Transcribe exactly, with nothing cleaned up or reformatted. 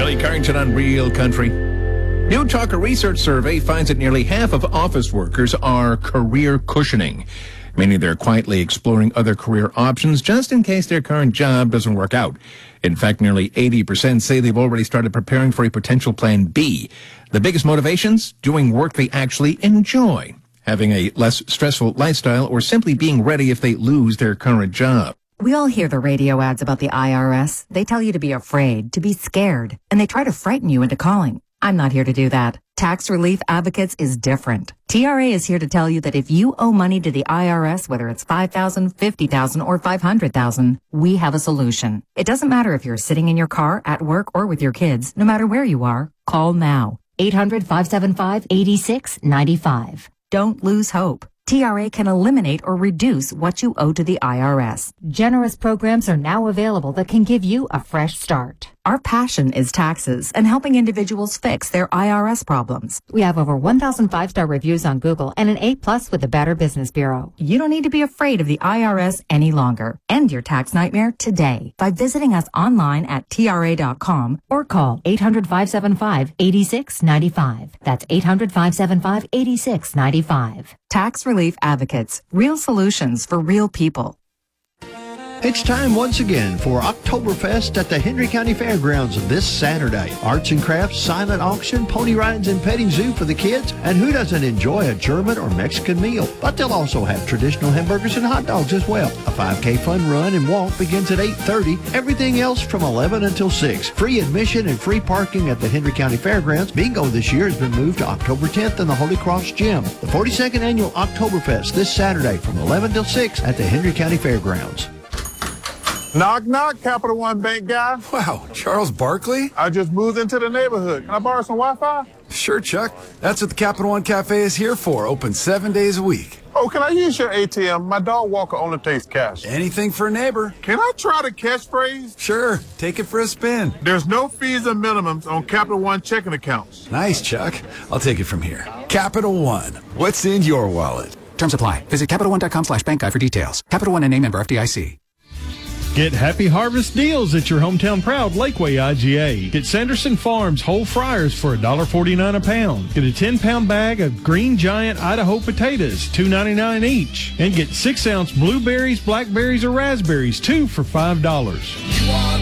Kelly Carrington on Real Country. New Talker research survey finds that nearly half of office workers are career cushioning, meaning they're quietly exploring other career options just in case their current job doesn't work out. In fact, nearly eighty percent say they've already started preparing for a potential plan B. The biggest motivations? Doing work they actually enjoy, having a less stressful lifestyle, or simply being ready if they lose their current job. We all hear the radio ads about the I R S. They tell you to be afraid, to be scared, and they try to frighten you into calling. I'm not here to do that. Tax Relief Advocates is different. T R A is here to tell you that if you owe money to the I R S, whether it's five thousand dollars, fifty thousand dollars, or five hundred thousand dollars, we have a solution. It doesn't matter if you're sitting in your car, at work, or with your kids. No matter where you are, call now. eight hundred, five seven five, eight six nine five. Don't lose hope. T R A can eliminate or reduce what you owe to the I R S. Generous programs are now available that can give you a fresh start. Our passion is taxes and helping individuals fix their I R S problems. We have over one thousand five-star reviews on Google and an A plus with the Better Business Bureau. You don't need to be afraid of the I R S any longer. End your tax nightmare today by visiting us online at T R A dot com or call eight hundred, five seven five, eight six nine five. That's eight hundred, five seven five, eight six nine five. Tax Relief Advocates. Real solutions for real people. It's time once again for Oktoberfest at the Henry County Fairgrounds this Saturday. Arts and crafts, silent auction, pony rides, and petting zoo for the kids. And who doesn't enjoy a German or Mexican meal? But they'll also have traditional hamburgers and hot dogs as well. A five K fun run and walk begins at eight thirty. Everything else from eleven until six. Free admission and free parking at the Henry County Fairgrounds. Bingo this year has been moved to October tenth in the Holy Cross Gym. The forty-second Annual Oktoberfest this Saturday from eleven till six at the Henry County Fairgrounds. Knock, knock, Capital One Bank guy. Wow, Charles Barkley? I just moved into the neighborhood. Can I borrow some Wi-Fi? Sure, Chuck. That's what the Capital One Cafe is here for. Open seven days a week. Oh, can I use your A T M? My dog Walker only takes cash. Anything for a neighbor. Can I try the catchphrase? Sure. Take it for a spin. There's no fees and minimums on Capital One checking accounts. Nice, Chuck. I'll take it from here. Capital One. What's in your wallet? Terms apply. Visit Capital One dot com slash bank guide for details. Capital One and name member F D I C. Get Happy Harvest deals at your hometown proud Lakeway I G A. Get Sanderson Farms whole fryers for one dollar forty-nine a pound. Get a ten-pound bag of Green Giant Idaho potatoes, two ninety-nine each. And get six ounce blueberries, blackberries, or raspberries, two for five dollars.